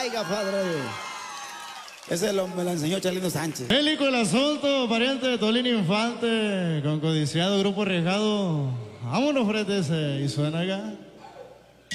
Oiga, padre. Ese me lo enseñó Chalino Sánchez. Bélico el asunto, pariente de Tolín Infante, con codiciado grupo arriesgado. Vámonos, frente ese, y suena acá.